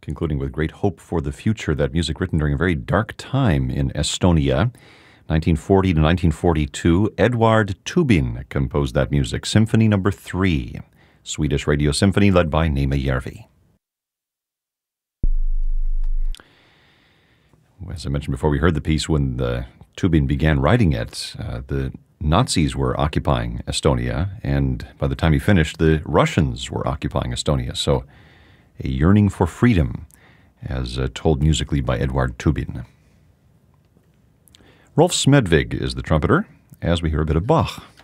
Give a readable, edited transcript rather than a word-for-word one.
concluding with great hope for the future, that music written during a very dark time in Estonia, 1940 to 1942. Eduard Tubin composed that music, Symphony No. 3, Swedish Radio Symphony led by Neeme Järvi. As I mentioned before, we heard the piece when Tubin began writing it. The Nazis were occupying Estonia, and by the time he finished, the Russians were occupying Estonia. So a yearning for freedom, as told musically by Eduard Tubin. Rolf Smedvig is the trumpeter, as we hear a bit of Bach.